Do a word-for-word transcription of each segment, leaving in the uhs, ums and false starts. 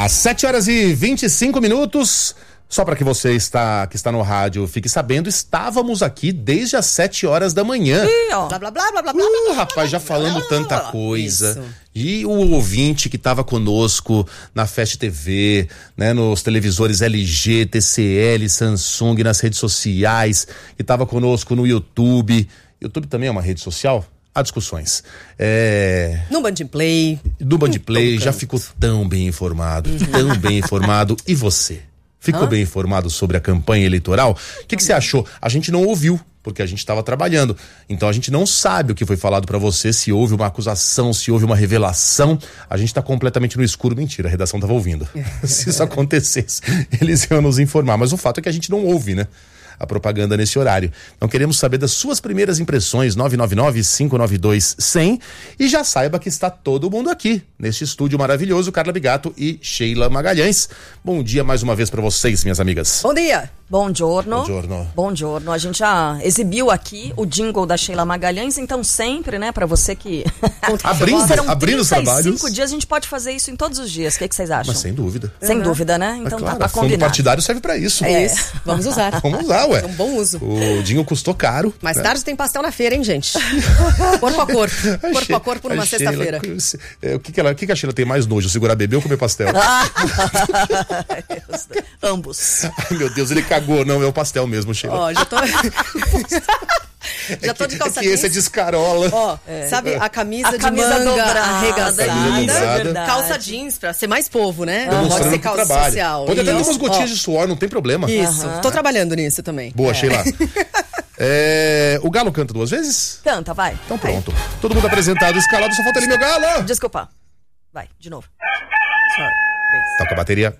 Às sete horas e vinte e cinco minutos, só para que você está, que está no rádio fique sabendo, estávamos aqui desde as sete horas da manhã. Ih, ó. Blá, blá, blá, blá, blá, blá, Uh, rapaz, já falando tanta coisa. Isso. E o ouvinte que estava conosco na Fast T V, né, nos televisores L G, T C L, Samsung, nas redes sociais, que estava conosco no YouTube. YouTube também é uma rede social? Há discussões. É... No Band Play. Do Band Play, já ficou tão bem informado, uhum. tão bem informado. E você? Ficou Hã? bem informado sobre a campanha eleitoral? O que, que você achou? A gente não ouviu, porque a gente estava trabalhando. Então a gente não sabe o que foi falado para você, se houve uma acusação, se houve uma revelação. A gente tá completamente no escuro. Mentira, a redação tava ouvindo. Se isso acontecesse, eles iam nos informar. Mas o fato é que a gente não ouve, né? A propaganda nesse horário. Então queremos saber das suas primeiras impressões. Nove nove nove, cinco nove dois, cem. E já saiba que está todo mundo aqui neste estúdio maravilhoso, Carla Bigato e Sheila Magalhães. Bom dia mais uma vez para vocês, minhas amigas. Bom dia. Bom giorno. Bom giorno. Bom giorno. A gente já exibiu aqui o jingle da Sheila Magalhães, então sempre, né, para você que abrindo, serão abrindo os trabalhos. cinco dias, a gente pode fazer isso em todos os dias. O que, que vocês acham? Mas sem dúvida. Sem uhum. dúvida, né? Então então claro, tá, tá combinado. O fundo partidário serve para isso. É isso. Vamos usar. Vamos usar, ué. É um bom uso. O jingle custou caro. Mais né? tarde tem pastel na feira, hein, gente? Corpo a corpo. A corpo She- a corpo numa sexta-feira. É, o que que, ela, o que que a Sheila tem mais nojo? Segurar bebê ou comer pastel? Ambos. Ai, meu Deus, ele cagou. Não, é o pastel mesmo, Sheila. Ó, já tô... já tô de calça é que esse é de escarola. Ó, é. Sabe a camisa a de camisa manga dobrada, arregaçada, calça jeans pra ser mais povo, né? Não pode ser calça trabalho. social. Pode até ter umas gotinhas ó. de suor, não tem problema. Isso, uh-huh. tô trabalhando nisso também. Boa, é. Sheila. É, o Galo canta duas vezes? Canta, vai. Então pronto. Vai. Todo mundo apresentado, escalado, só falta ali meu Galo. Desculpa. Vai, de novo. Sorry. Toca a bateria.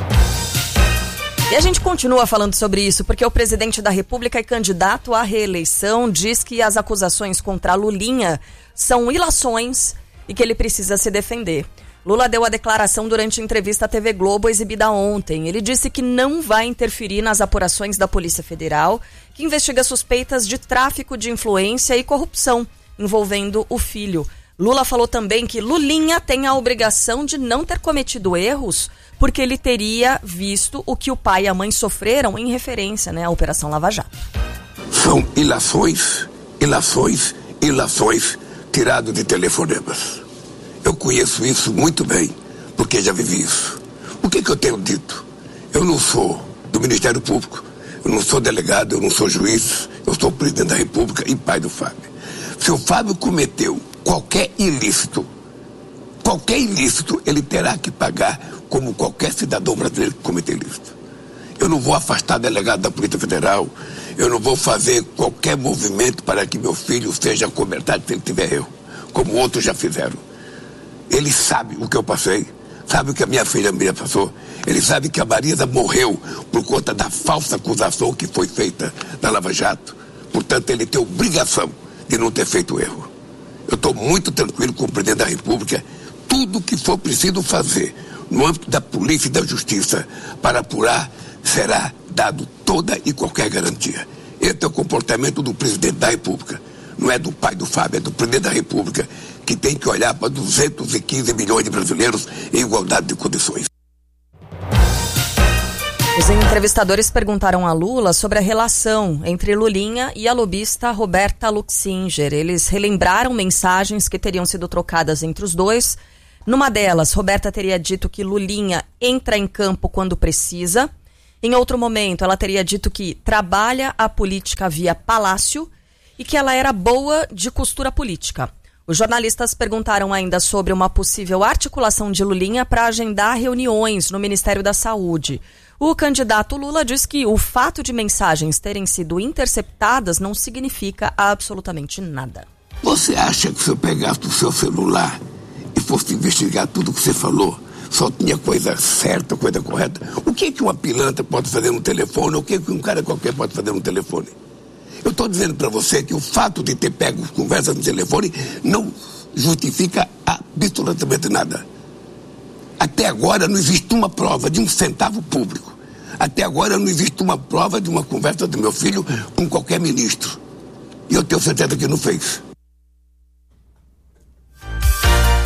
E a gente continua falando sobre isso, porque o presidente da República e candidato à reeleição diz que as acusações contra a Lulinha são ilações e que ele precisa se defender. Lula deu a declaração durante a entrevista à T V Globo exibida ontem. Ele disse que não vai interferir nas apurações da Polícia Federal, que investiga suspeitas de tráfico de influência e corrupção envolvendo o filho. Lula falou também que Lulinha tem a obrigação de não ter cometido erros, porque ele teria visto o que o pai e a mãe sofreram em referência, né, à Operação Lava Jato. São ilações, ilações, ilações tiradas de telefonemas. Eu conheço isso muito bem, porque já vivi isso. O que que eu tenho dito? Eu não sou do Ministério Público, eu não sou delegado, eu não sou juiz, eu sou presidente da República e pai do Fábio. Se o Fábio cometeu qualquer ilícito, qualquer ilícito, ele terá que pagar como qualquer cidadão brasileiro que cometer ilícito. Eu não vou afastar delegado da Polícia Federal, eu não vou fazer qualquer movimento para que meu filho seja cobertado se ele tiver erro, como outros já fizeram. Ele sabe o que eu passei, sabe o que a minha filha Maria passou, ele sabe que a Marisa morreu por conta da falsa acusação que foi feita na Lava Jato. Portanto, ele tem obrigação de não ter feito erro. Eu estou muito tranquilo com o presidente da República. Tudo que for preciso fazer no âmbito da polícia e da justiça para apurar será dado toda e qualquer garantia. Esse é o comportamento do presidente da República. Não é do pai do Fábio, é do presidente da República, que tem que olhar para duzentos e quinze milhões de brasileiros em igualdade de condições. Os entrevistadores perguntaram a Lula sobre a relação entre Lulinha e a lobista Roberta Luxinger. Eles relembraram mensagens que teriam sido trocadas entre os dois. Numa delas, Roberta teria dito que Lulinha entra em campo quando precisa. Em outro momento, ela teria dito que trabalha a política via palácio e que ela era boa de costura política. Os jornalistas perguntaram ainda sobre uma possível articulação de Lulinha para agendar reuniões no Ministério da Saúde. O candidato Lula diz que o fato de mensagens terem sido interceptadas não significa absolutamente nada. Você acha que se eu pegasse o seu celular e fosse investigar tudo que você falou, só tinha coisa certa, coisa correta? O que que uma pilantra pode fazer no telefone? O que que um cara qualquer pode fazer no telefone? Eu estou dizendo para você que o fato de ter pego conversas no telefone não justifica absolutamente nada. Até agora não existe uma prova de um centavo público. Até agora não existe uma prova de uma conversa do meu filho com qualquer ministro. E eu tenho certeza que não fez.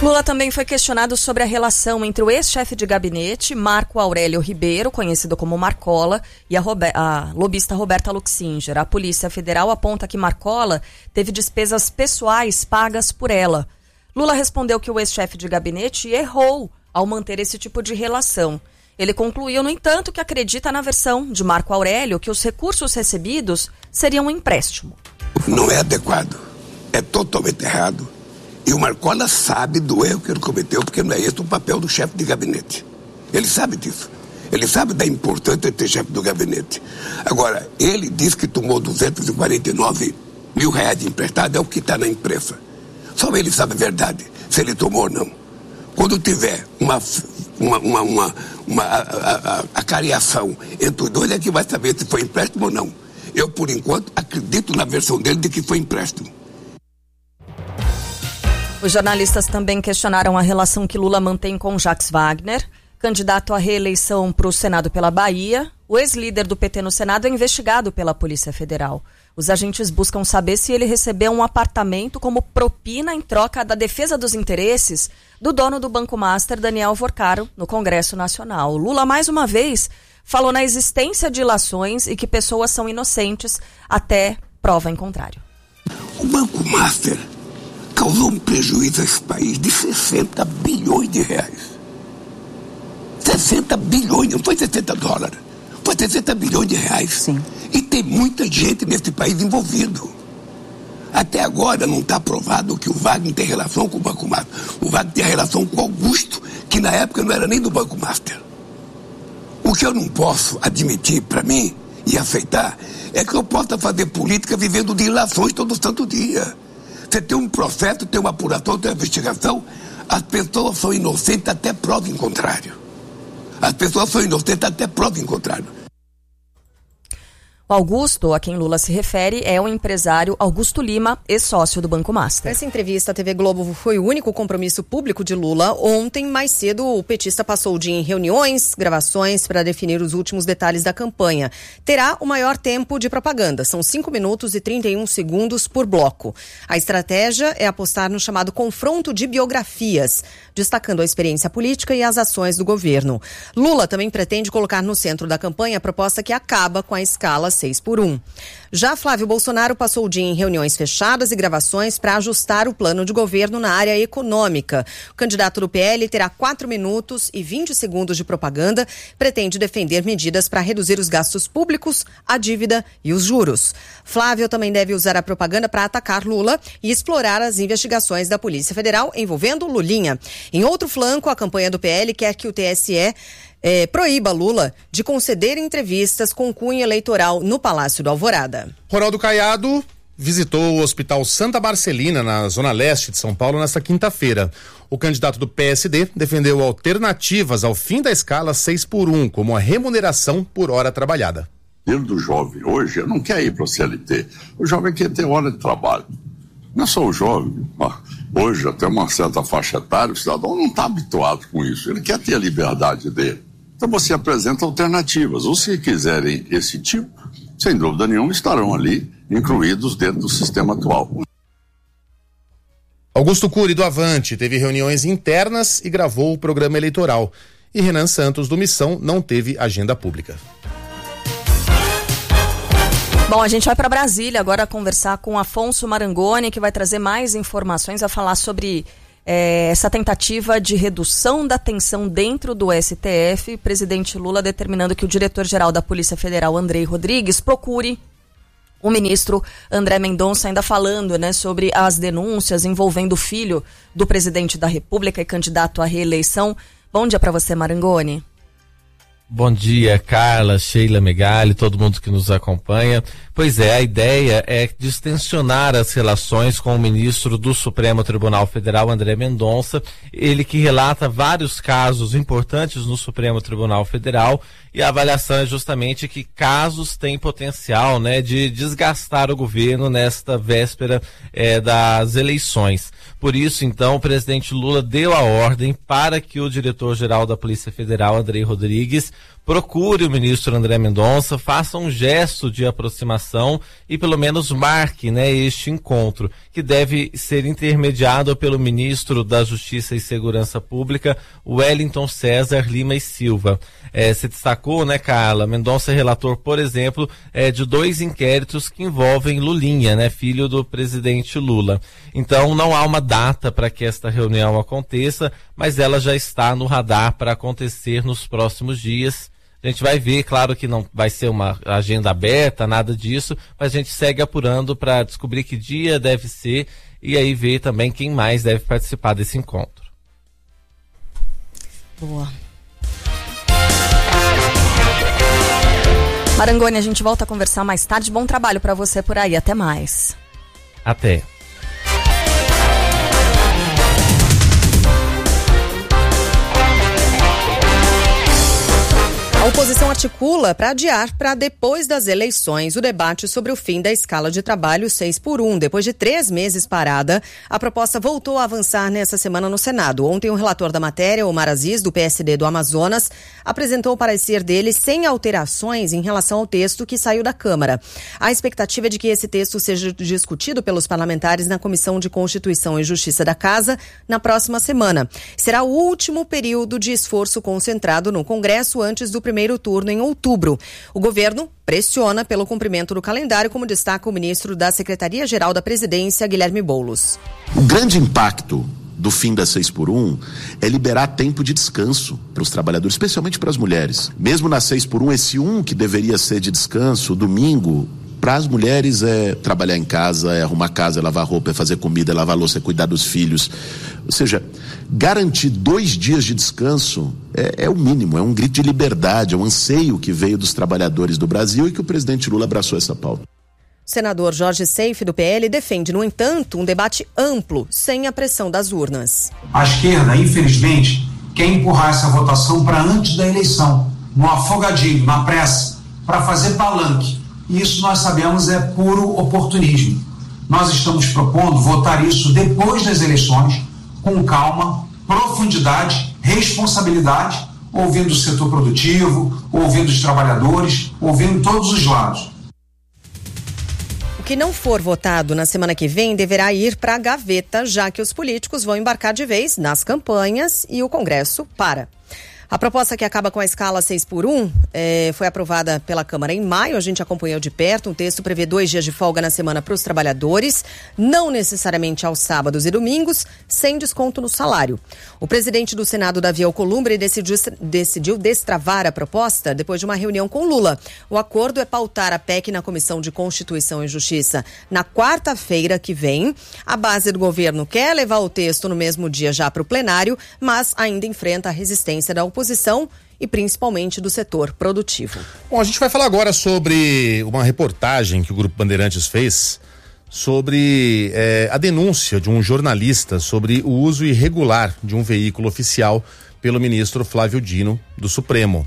Lula também foi questionado sobre a relação entre o ex-chefe de gabinete, Marco Aurélio Ribeiro, conhecido como Marcola, e a, Robe- a lobista Roberta Luxinger. A Polícia Federal aponta que Marcola teve despesas pessoais pagas por ela. Lula respondeu que o ex-chefe de gabinete errou ao manter esse tipo de relação. Ele concluiu, no entanto, que acredita na versão de Marco Aurélio que os recursos recebidos seriam um empréstimo. Não é adequado, é totalmente errado. E o Marcola sabe do erro que ele cometeu, porque não é esse o papel do chefe de gabinete. Ele sabe disso. Ele sabe da importância de ter chefe do gabinete. Agora, ele diz que tomou duzentos e quarenta e nove mil reais de emprestado, é o que está na imprensa. Só ele sabe a verdade, se ele tomou ou não. Quando tiver uma, uma, uma, uma, uma a, a, a, a cariação entre os dois, é que vai saber se foi empréstimo ou não. Eu, por enquanto, acredito na versão dele de que foi empréstimo. Os jornalistas também questionaram a relação que Lula mantém com Jacques Wagner, candidato à reeleição para o Senado pela Bahia. O ex-líder do P T no Senado é investigado pela Polícia Federal. Os agentes buscam saber se ele recebeu um apartamento como propina em troca da defesa dos interesses do dono do Banco Master, Daniel Vorcaro, no Congresso Nacional. Lula, mais uma vez, falou na existência de ilações e que pessoas são inocentes até prova em contrário. O Banco Master causou um prejuízo a esse país de sessenta bilhões de reais. sessenta bilhões, não foi sessenta dólares, foi sessenta bilhões de reais. Sim. E tem muita gente nesse país envolvido. Até agora não está provado que o Wagner tem relação com o Banco Master. O Wagner tem relação com o Augusto, que na época não era nem do Banco Master. O que eu não posso admitir para mim e aceitar é que eu possa fazer política vivendo de ilações todo santo dia. Você tem um processo, tem uma apuração, tem uma investigação, as pessoas são inocentes até prova em contrário. As pessoas são inocentes até prova em contrário. O Augusto, a quem Lula se refere, é o empresário Augusto Lima, ex-sócio do Banco Master. Essa entrevista à T V Globo foi o único compromisso público de Lula. Ontem, mais cedo, o petista passou o dia em reuniões, gravações para definir os últimos detalhes da campanha. Terá o maior tempo de propaganda, são cinco minutos e trinta e um segundos por bloco. A estratégia é apostar no chamado confronto de biografias, destacando a experiência política e as ações do governo. Lula também pretende colocar no centro da campanha a proposta que acaba com a escala seis por um. Já Flávio Bolsonaro passou o dia em reuniões fechadas e gravações para ajustar o plano de governo na área econômica. O candidato do P L terá quatro minutos e vinte segundos de propaganda, pretende defender medidas para reduzir os gastos públicos, a dívida e os juros. Flávio também deve usar a propaganda para atacar Lula e explorar as investigações da Polícia Federal envolvendo Lulinha. Em outro flanco, a campanha do P L quer que o T S E É, proíba Lula de conceder entrevistas com cunho eleitoral no Palácio do Alvorada. Ronaldo Caiado visitou o Hospital Santa Marcelina, na zona leste de São Paulo, nesta quinta-feira. O candidato do P S D defendeu alternativas ao fim da escala seis por um, como a remuneração por hora trabalhada. Dentro do jovem hoje não quer ir para o C L T. O jovem quer ter hora de trabalho. Não é só o jovem. Hoje, até uma certa faixa etária, o cidadão não está habituado com isso. Ele quer ter a liberdade dele. Então você apresenta alternativas. Os que quiserem esse tipo, sem dúvida nenhuma, estarão ali incluídos dentro do sistema atual. Augusto Cury, do Avante, teve reuniões internas e gravou o programa eleitoral. E Renan Santos, do Missão, não teve agenda pública. Bom, a gente vai para Brasília agora conversar com Afonso Marangoni, que vai trazer mais informações, a falar sobre é, essa tentativa de redução da tensão dentro do S T F. Presidente Lula determinando que o diretor-geral da Polícia Federal, Andrei Rodrigues, procure o ministro André Mendonça, ainda falando, né, sobre as denúncias envolvendo o filho do presidente da República e candidato à reeleição. Bom dia para você, Marangoni. Bom dia, Carla, Sheila Megali, todo mundo que nos acompanha. Pois é, a ideia é distensionar as relações com o ministro do Supremo Tribunal Federal, André Mendonça, ele que relata vários casos importantes no Supremo Tribunal Federal, e a avaliação é justamente que casos têm potencial, né, de desgastar o governo nesta véspera eh, das eleições. Por isso, então, o presidente Lula deu a ordem para que o diretor-geral da Polícia Federal, Andrei Rodrigues, procure o ministro André Mendonça, faça um gesto de aproximação e pelo menos marque, né, este encontro, que deve ser intermediado pelo ministro da Justiça e Segurança Pública, Wellington César Lima e Silva. É, se destacou, né, Carla? Mendonça é relator, por exemplo, é, de dois inquéritos que envolvem Lulinha, né, filho do presidente Lula. Então não há uma data para que esta reunião aconteça, mas ela já está no radar para acontecer nos próximos dias. A gente vai ver, claro que não vai ser uma agenda aberta, nada disso, mas a gente segue apurando para descobrir que dia deve ser e aí ver também quem mais deve participar desse encontro. Boa. Marangoni, a gente volta a conversar mais tarde. Bom trabalho para você por aí. Até mais. Até. A oposição articula para adiar para depois das eleições o debate sobre o fim da escala de trabalho seis por um. Depois de três meses parada, a proposta voltou a avançar nessa semana no Senado. Ontem, o relator da matéria, Omar Aziz, do P S D do Amazonas, apresentou o parecer dele sem alterações em relação ao texto que saiu da Câmara. A expectativa é de que esse texto seja discutido pelos parlamentares na Comissão de Constituição e Justiça da Casa na próxima semana. Será o último período de esforço concentrado no Congresso antes do primeiro turno em outubro. O governo pressiona pelo cumprimento do calendário, como destaca o ministro da Secretaria-Geral da Presidência, Guilherme Boulos. O grande impacto do fim da seis por um é liberar tempo de descanso para os trabalhadores, especialmente para as mulheres. Mesmo na seis por um, esse um que deveria ser de descanso, domingo, para as mulheres é trabalhar em casa, é arrumar casa, é lavar roupa, é fazer comida, é lavar louça, é cuidar dos filhos. Ou seja, garantir dois dias de descanso é, é o mínimo, é um grito de liberdade, é um anseio que veio dos trabalhadores do Brasil e que o presidente Lula abraçou essa pauta. O senador Jorge Seife, do P L, defende, no entanto, um debate amplo, sem a pressão das urnas. A esquerda, infelizmente, quer empurrar essa votação para antes da eleição, no afogadilho, na pressa, para fazer palanque. E isso nós sabemos é puro oportunismo. Nós estamos propondo votar isso depois das eleições, com calma, profundidade, responsabilidade, ouvindo o setor produtivo, ouvindo os trabalhadores, ouvindo todos os lados. O que não for votado na semana que vem deverá ir para a gaveta, já que os políticos vão embarcar de vez nas campanhas e o Congresso para. A proposta que acaba com a escala seis por um eh, foi aprovada pela Câmara em maio, a gente acompanhou de perto. Um texto prevê dois dias de folga na semana para os trabalhadores, não necessariamente aos sábados e domingos, sem desconto no salário. O presidente do Senado, Davi Alcolumbre, decidiu, decidiu destravar a proposta depois de uma reunião com Lula. O acordo é pautar a P E C na Comissão de Constituição e Justiça na quarta-feira que vem. A base do governo quer levar o texto no mesmo dia já para o plenário, mas ainda enfrenta a resistência da oposição. Oposição e principalmente do setor produtivo. Bom, a gente vai falar agora sobre uma reportagem que o Grupo Bandeirantes fez sobre é, a denúncia de um jornalista sobre o uso irregular de um veículo oficial pelo ministro Flávio Dino do Supremo.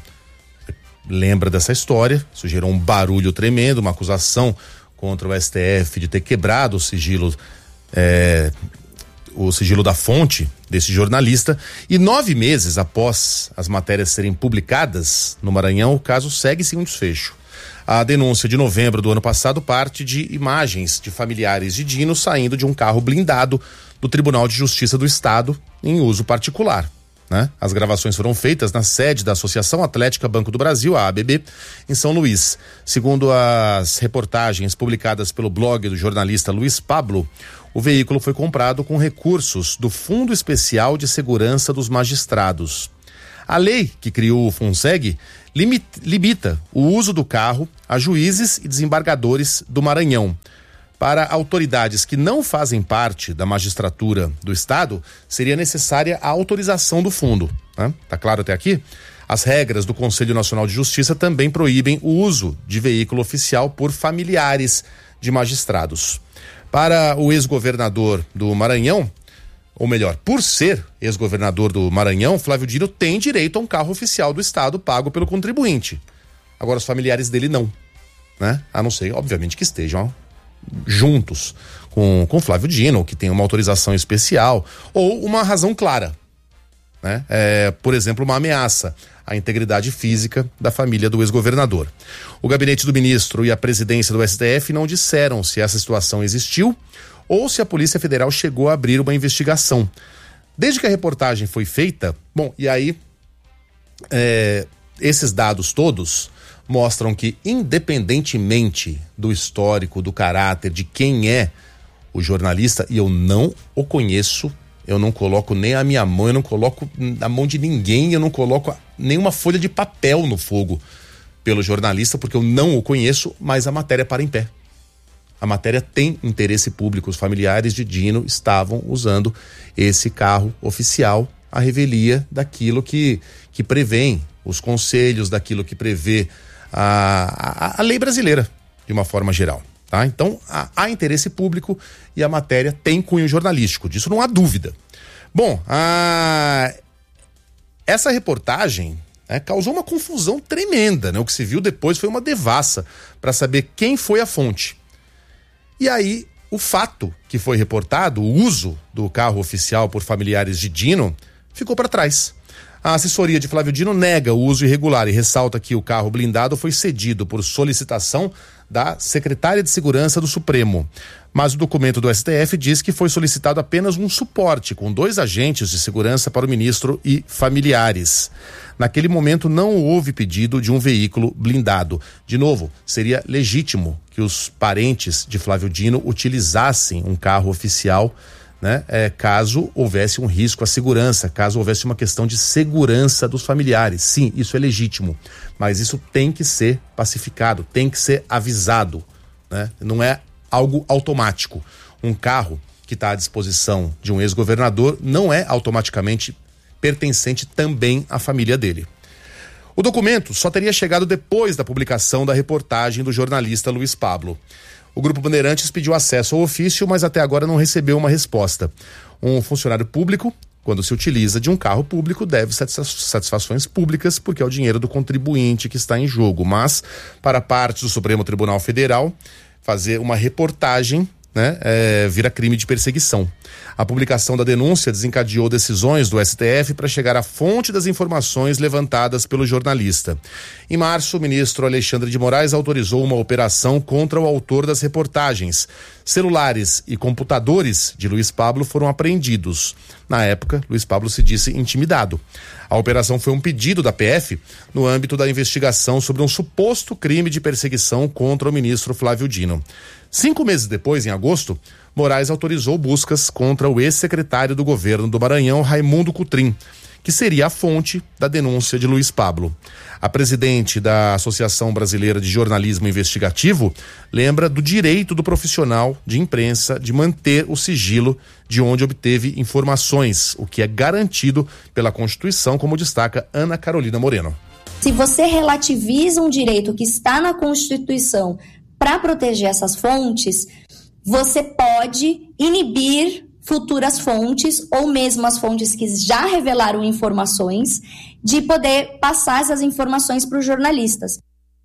Lembra dessa história? Isso gerou um barulho tremendo, uma acusação contra o S T F de ter quebrado o sigilo é, o sigilo da fonte desse jornalista, e nove meses após as matérias serem publicadas no Maranhão, o caso segue sem um desfecho. A denúncia de novembro do ano passado parte de imagens de familiares de Dino saindo de um carro blindado do Tribunal de Justiça do Estado em uso particular. Né? As gravações foram feitas na sede da Associação Atlética Banco do Brasil, a A B B, em São Luís. Segundo as reportagens publicadas pelo blog do jornalista Luiz Pablo, o veículo foi comprado com recursos do Fundo Especial de Segurança dos Magistrados. A lei que criou o FUNSEG limita, limita o uso do carro a juízes e desembargadores do Maranhão. Para autoridades que não fazem parte da magistratura do Estado, seria necessária a autorização do fundo. Né? Tá claro até aqui? As regras do Conselho Nacional de Justiça também proíbem o uso de veículo oficial por familiares de magistrados. Para o ex-governador do Maranhão, ou melhor, por ser ex-governador do Maranhão, Flávio Dino tem direito a um carro oficial do Estado pago pelo contribuinte. Agora, os familiares dele não, né? A não ser, obviamente, que estejam juntos com, com Flávio Dino, que tem uma autorização especial ou uma razão clara, né? É, por exemplo, uma ameaça a integridade física da família do ex-governador. O gabinete do ministro e a presidência do S T F não disseram se essa situação existiu ou se a Polícia Federal chegou a abrir uma investigação. Desde que a reportagem foi feita, bom, e aí é, esses dados todos mostram que, independentemente do histórico, do caráter, de quem é o jornalista, e eu não o conheço, eu não coloco nem a minha mão, eu não coloco na mão de ninguém, eu não coloco nenhuma folha de papel no fogo pelo jornalista, porque eu não o conheço, mas a matéria para em pé. A matéria tem interesse público. Os familiares de Dino estavam usando esse carro oficial, a revelia daquilo que, que prevêem os conselhos, daquilo que prevê a, a, a lei brasileira, de uma forma geral. Tá? Então, há, há interesse público e a matéria tem cunho jornalístico, disso não há dúvida. Bom, a... essa reportagem, né, causou uma confusão tremenda, né? O que se viu depois foi uma devassa para saber quem foi a fonte. E aí, o fato que foi reportado, o uso do carro oficial por familiares de Dino, ficou para trás. A assessoria de Flávio Dino nega o uso irregular e ressalta que o carro blindado foi cedido por solicitação da secretária de Segurança do Supremo. Mas o documento do S T F diz que foi solicitado apenas um suporte com dois agentes de segurança para o ministro e familiares. Naquele momento não houve pedido de um veículo blindado. De novo, seria legítimo que os parentes de Flávio Dino utilizassem um carro oficial, né, é, caso houvesse um risco à segurança, caso houvesse uma questão de segurança dos familiares. Sim, isso é legítimo, mas isso tem que ser pacificado, tem que ser avisado, né? Não é algo automático. Um carro que está à disposição de um ex-governador não é automaticamente pertencente também à família dele. O documento só teria chegado depois da publicação da reportagem do jornalista Luiz Pablo. O Grupo Bandeirantes pediu acesso ao ofício, mas até agora não recebeu uma resposta. Um funcionário público, quando se utiliza de um carro público, deve satisfações públicas, porque é o dinheiro do contribuinte que está em jogo. Mas, para parte do Supremo Tribunal Federal, fazer uma reportagem, né, é, vira crime de perseguição. A publicação da denúncia desencadeou decisões do S T F para chegar à fonte das informações levantadas pelo jornalista. Em março, o ministro Alexandre de Moraes autorizou uma operação contra o autor das reportagens. Celulares e computadores de Luiz Pablo foram apreendidos. Na época, Luiz Pablo se disse intimidado. A operação foi um pedido da P F no âmbito da investigação sobre um suposto crime de perseguição contra o ministro Flávio Dino. Cinco meses depois, em agosto, Moraes autorizou buscas contra o ex-secretário do governo do Maranhão, Raimundo Cotrim, que seria a fonte da denúncia de Luiz Pablo. A presidente da Associação Brasileira de Jornalismo Investigativo lembra do direito do profissional de imprensa de manter o sigilo de onde obteve informações, o que é garantido pela Constituição, como destaca Ana Carolina Moreno. Se você relativiza um direito que está na Constituição para proteger essas fontes, você pode inibir futuras fontes ou mesmo as fontes que já revelaram informações de poder passar essas informações para os jornalistas.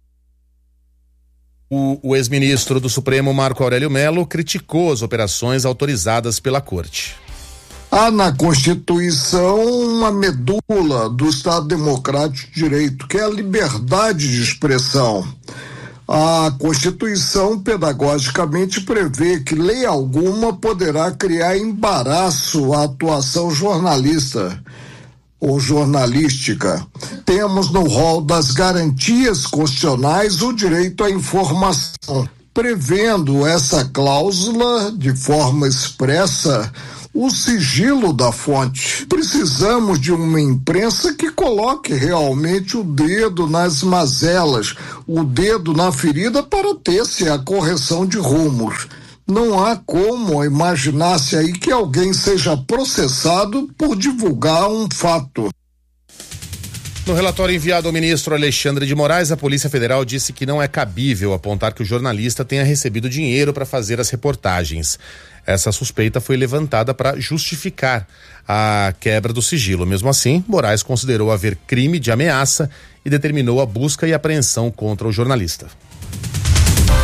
O, o ex-ministro do Supremo, Marco Aurélio Mello, criticou as operações autorizadas pela Corte. Há na Constituição uma medula do Estado Democrático de Direito, que é a liberdade de expressão. A Constituição, pedagogicamente, prevê que lei alguma poderá criar embaraço à atuação jornalista ou jornalística. Temos no rol das garantias constitucionais o direito à informação. Prevendo essa cláusula de forma expressa, o sigilo da fonte. Precisamos de uma imprensa que coloque realmente o dedo nas mazelas, o dedo na ferida para ter-se a correção de rumos. Não há como imaginar-se aí que alguém seja processado por divulgar um fato. No relatório enviado ao ministro Alexandre de Moraes, a Polícia Federal disse que não é cabível apontar que o jornalista tenha recebido dinheiro para fazer as reportagens. Essa suspeita foi levantada para justificar a quebra do sigilo. Mesmo assim, Moraes considerou haver crime de ameaça e determinou a busca e apreensão contra o jornalista.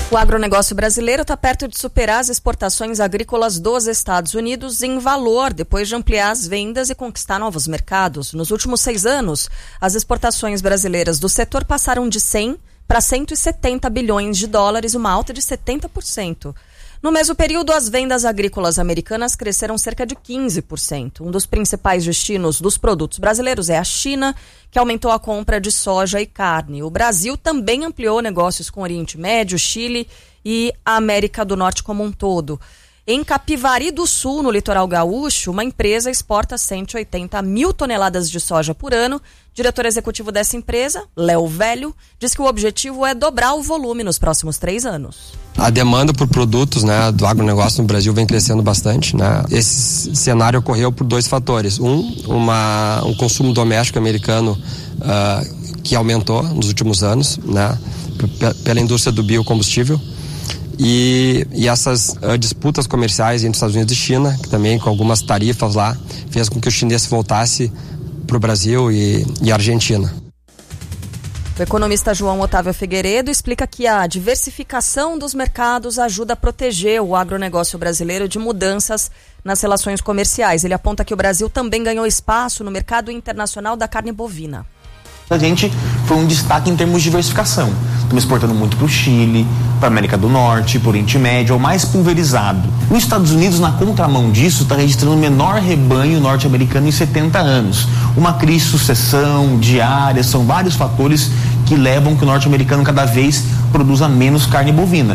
O agronegócio brasileiro está perto de superar as exportações agrícolas dos Estados Unidos em valor, depois de ampliar as vendas e conquistar novos mercados. Nos últimos seis anos, as exportações brasileiras do setor passaram de cem para cento e setenta bilhões de dólares, uma alta de setenta por cento. No mesmo período, as vendas agrícolas americanas cresceram cerca de quinze por cento. Um dos principais destinos dos produtos brasileiros é a China, que aumentou a compra de soja e carne. O Brasil também ampliou negócios com o Oriente Médio, Chile e a América do Norte como um todo. Em Capivari do Sul, no litoral gaúcho, uma empresa exporta cento e oitenta mil toneladas de soja por ano. O diretor executivo dessa empresa, Léo Velho, diz que o objetivo é dobrar o volume nos próximos três anos. A demanda por produtos, né, do agronegócio no Brasil vem crescendo bastante, né? Esse cenário ocorreu por dois fatores. Um, uma, um consumo doméstico americano uh, que aumentou nos últimos anos, né, p- pela indústria do biocombustível. E, e essas uh, disputas comerciais entre Estados Unidos e China, que também com algumas tarifas lá, fez com que o chinês voltasse para o Brasil e, e Argentina. O economista João Otávio Figueiredo explica que a diversificação dos mercados ajuda a proteger o agronegócio brasileiro de mudanças nas relações comerciais. Ele aponta que o Brasil também ganhou espaço no mercado internacional da carne bovina. A gente foi um destaque em termos de diversificação. Estamos exportando muito para o Chile, para a América do Norte, para o Oriente Médio, é o mais pulverizado. Os Estados Unidos, na contramão disso, está registrando o menor rebanho norte-americano em setenta anos. Uma crise de sucessão, diária, são vários fatores que levam que o norte-americano cada vez produza menos carne bovina.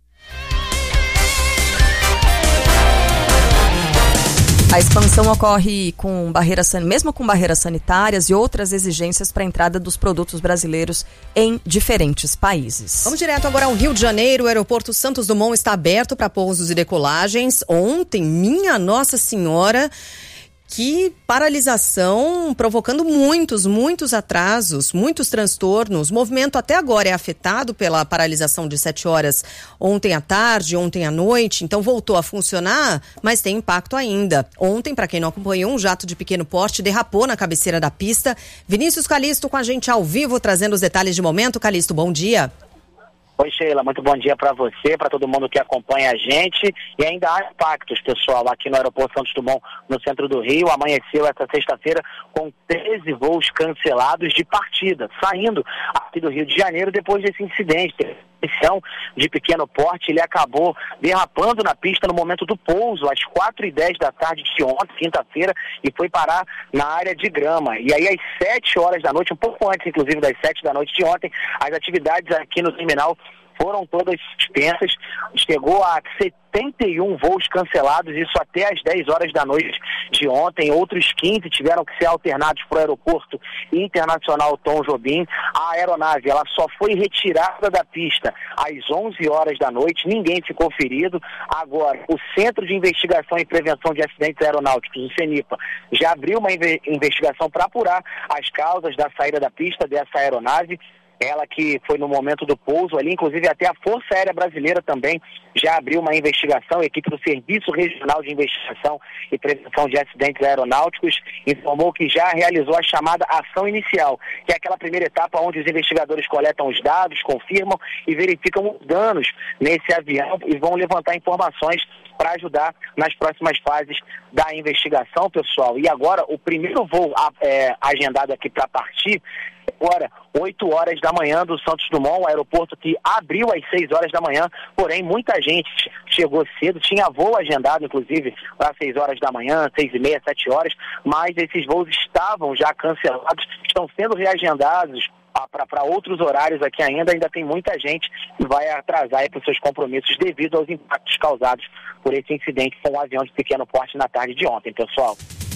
A expansão ocorre com barreiras, mesmo com barreiras sanitárias e outras exigências para a entrada dos produtos brasileiros em diferentes países. Vamos direto agora ao Rio de Janeiro. O aeroporto Santos Dumont está aberto para pousos e decolagens. Ontem, minha Nossa Senhora, que paralisação provocando muitos, muitos atrasos, muitos transtornos. O movimento até agora é afetado pela paralisação de sete horas ontem à tarde, ontem à noite, então voltou a funcionar, mas tem impacto ainda. Ontem, para quem não acompanhou, um jato de pequeno porte derrapou na cabeceira da pista. Vinícius Calisto com a gente ao vivo, trazendo os detalhes de momento. Calisto, bom dia. Oi, Sheila, muito bom dia para você, para todo mundo que acompanha a gente. E ainda há impactos, pessoal, aqui no aeroporto Santos Dumont, no centro do Rio. Amanheceu essa sexta-feira com treze voos cancelados de partida, saindo aqui do Rio de Janeiro depois desse incidente. De pequeno porte, ele acabou derrapando na pista no momento do pouso, às quatro e dez da tarde de ontem, quinta-feira, e foi parar na área de grama. E aí, às sete horas da noite, um pouco antes, inclusive, das sete da noite de ontem, as atividades aqui no terminal foram todas suspensas. Chegou a setenta e um voos cancelados, isso até às dez horas da noite de ontem. Outros quinze tiveram que ser alternados para o aeroporto internacional Tom Jobim. A aeronave, ela só foi retirada da pista às onze horas da noite, ninguém ficou ferido. Agora, o Centro de Investigação e Prevenção de Acidentes Aeronáuticos, o CENIPA, já abriu uma investigação para apurar as causas da saída da pista dessa aeronave. Ela que foi no momento do pouso ali, inclusive até a Força Aérea Brasileira também já abriu uma investigação. A equipe do Serviço Regional de Investigação e Prevenção de Acidentes Aeronáuticos informou que já realizou a chamada ação inicial, que é aquela primeira etapa onde os investigadores coletam os dados, confirmam e verificam os danos nesse avião e vão levantar informações para ajudar nas próximas fases da investigação, pessoal. E agora, o primeiro voo é, agendado aqui para partir, agora, oito horas da manhã do Santos Dumont, o aeroporto que abriu às seis horas da manhã, porém muita gente chegou cedo, tinha voo agendado, inclusive, às seis horas da manhã, seis e meia, sete horas, mas esses voos estavam já cancelados, estão sendo reagendados para outros horários aqui ainda, ainda tem muita gente que vai atrasar para os seus compromissos devido aos impactos causados por esse incidente com um avião de pequeno porte na tarde de ontem, pessoal.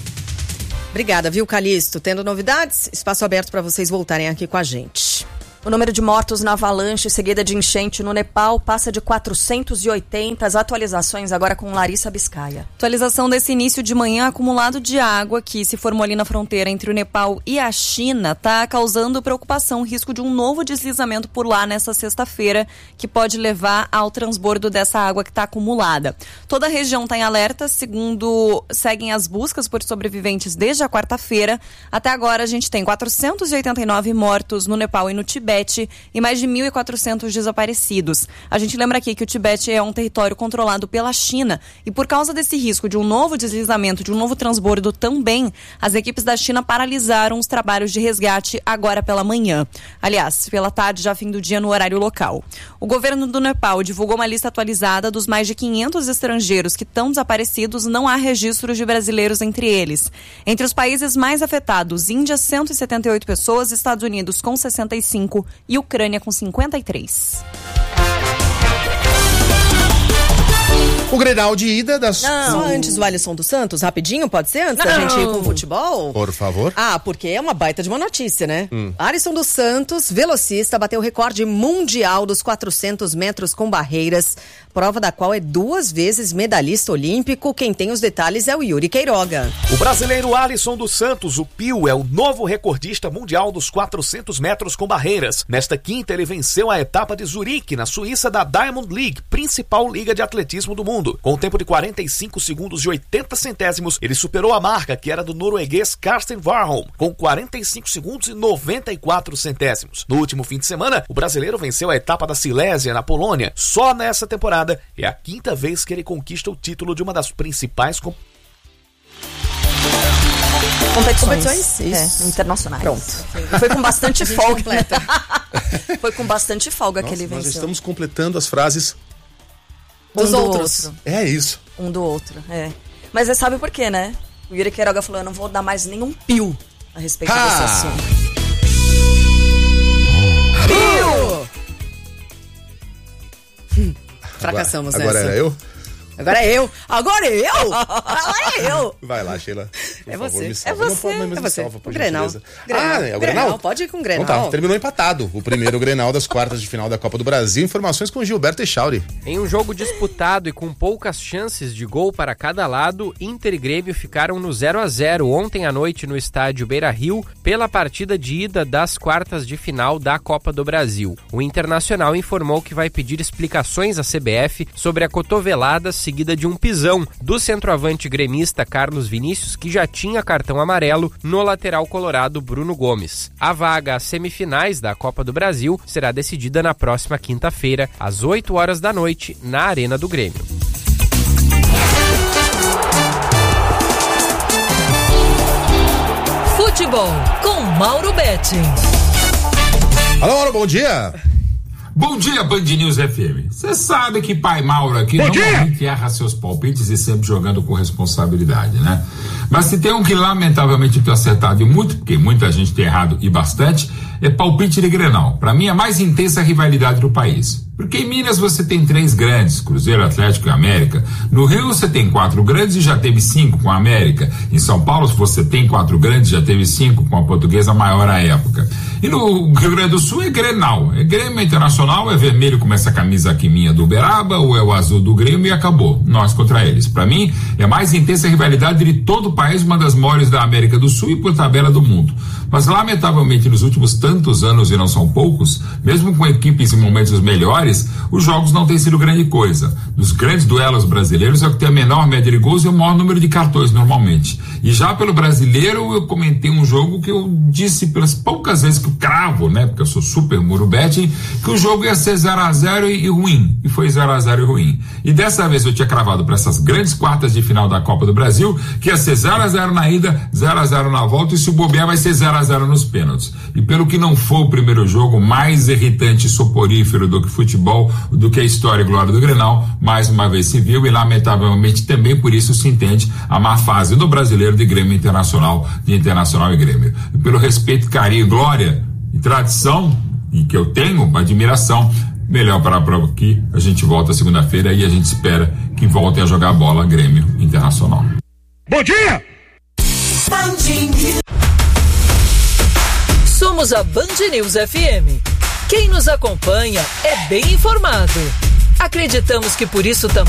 Obrigada, viu, Calisto? Tendo novidades, espaço aberto para vocês voltarem aqui com a gente. O número de mortos na avalanche seguida de enchente no Nepal passa de quatrocentos e oitenta. As atualizações agora com Larissa Biscaia. Atualização desse início de manhã, acumulado de água que se formou ali na fronteira entre o Nepal e a China está causando preocupação, risco de um novo deslizamento por lá nessa sexta-feira, que pode levar ao transbordo dessa água que está acumulada. Toda a região está em alerta, segundo seguem as buscas por sobreviventes desde a quarta-feira. Até agora a gente tem quatrocentos e oitenta e nove mortos no Nepal e no Tibete, Tibete e mais de mil e quatrocentos desaparecidos. A gente lembra aqui que o Tibete é um território controlado pela China e por causa desse risco de um novo deslizamento, de um novo transbordo também, as equipes da China paralisaram os trabalhos de resgate agora pela manhã. Aliás, pela tarde, já fim do dia no horário local. O governo do Nepal divulgou uma lista atualizada dos mais de quinhentos estrangeiros que estão desaparecidos, não há registros de brasileiros entre eles. Entre os países mais afetados, Índia, cento e setenta e oito pessoas, Estados Unidos com sessenta e cinco e Ucrânia com cinquenta e três. O Grenal de ida das... Não. Só antes o Alisson dos Santos, rapidinho, pode ser? Antes da gente ir com o futebol? Por favor. Ah, porque é uma baita de uma notícia, né? Hum. Alisson dos Santos, velocista, bateu o recorde mundial dos quatrocentos metros com barreiras, prova da qual é duas vezes medalhista olímpico. Quem tem os detalhes é o Yuri Queiroga. O brasileiro Alisson dos Santos, o Pio, é o novo recordista mundial dos quatrocentos metros com barreiras. Nesta quinta, ele venceu a etapa de Zurique, na Suíça, da Diamond League, principal liga de atletismo do mundo. Com um tempo de quarenta e cinco segundos e oitenta centésimos, ele superou a marca que era do norueguês Karsten Warholm, com quarenta e cinco segundos e noventa e quatro centésimos. No último fim de semana, o brasileiro venceu a etapa da Silésia, na Polônia. Só nessa temporada é a quinta vez que ele conquista o título de uma das principais comp... competições, competições? Isso. É, internacionais. Pronto. Foi com bastante folga. Foi com bastante folga Nossa, que ele venceu. nós estamos completando as frases Um dos do outros. outro. É isso. Um do outro, é. Mas você sabe por quê, né? O Yuri Queiroga falou, eu não vou dar mais nenhum pio a respeito Ah! desse assunto. Pio! Fracassamos agora, nessa. Agora era eu? Agora é eu. Agora é eu? Agora é eu. Vai lá, Sheila. Por É favor, você. me salva. É você. Não pode, mas É me você. salva, por O Grenal. gentileza. Grenal. Ah, é o Grenal? Pode ir com o Grenal. Então tá, terminou empatado o primeiro Grenal das quartas de final da Copa do Brasil. Informações com Gilberto Echauri. Em um jogo disputado e com poucas chances de gol para cada lado, Inter e Grêmio ficaram no zero a zero ontem à noite no estádio Beira-Rio pela partida de ida das quartas de final da Copa do Brasil. O Internacional informou que vai pedir explicações à C B F sobre a cotovelada seguida de um pisão do centroavante gremista Carlos Vinícius, que já tinha cartão amarelo, no lateral colorado Bruno Gomes. A vaga às semifinais da Copa do Brasil será decidida na próxima quinta-feira, às oito horas da noite, na Arena do Grêmio. Futebol com Mauro Betting. Alô, Mauro, bom dia. Bom dia, Band News F M. Você sabe que pai Mauro aqui Bom normalmente erra seus palpites e sempre jogando com responsabilidade, né? Mas se tem um que lamentavelmente tem acertado e muito, porque muita gente tem errado e bastante, é palpite de Grenal. Pra mim, a mais intensa rivalidade do país. Porque em Minas você tem três grandes, Cruzeiro, Atlético e América. No Rio você tem quatro grandes e já teve cinco com a América. Em São Paulo você tem quatro grandes e já teve cinco com a Portuguesa, maior à época. E no Rio Grande do Sul é Grenal. É Grêmio Internacional, é vermelho como essa camisa aqui minha do Uberaba, ou é o azul do Grêmio e acabou. Nós contra eles. Pra mim, é a mais intensa rivalidade de todo o país, uma das maiores da América do Sul e por tabela do mundo. Mas lamentavelmente nos últimos tantos anos, e não são poucos, mesmo com equipes em momentos melhores, os jogos não têm sido grande coisa. Dos grandes duelos brasileiros é o que tem a menor média de gols e o maior número de cartões normalmente. E já pelo brasileiro eu comentei um jogo que eu disse pelas poucas vezes que eu cravo, né, porque eu sou super muro betting, que o jogo ia ser zero a zero e, e ruim. E foi zero a zero e ruim. E dessa vez eu tinha cravado para essas grandes quartas de final da Copa do Brasil que ia ser zero a zero na ida, zero a zero na volta e se o bobear vai ser zero a zero nos pênaltis. E pelo que não foi o primeiro jogo mais irritante e soporífero do que futebol, do que a história e glória do Grenal, mais uma vez se viu e lamentavelmente também por isso se entende a má fase do brasileiro de Grêmio Internacional, de Internacional e Grêmio. E pelo respeito, carinho, glória e tradição, e que eu tenho, admiração, melhor parar por aqui, a gente volta segunda-feira e a gente espera que voltem a jogar bola Grêmio Internacional. Bom dia! Somos a Band News F M. Quem nos acompanha é bem informado. Acreditamos que por isso também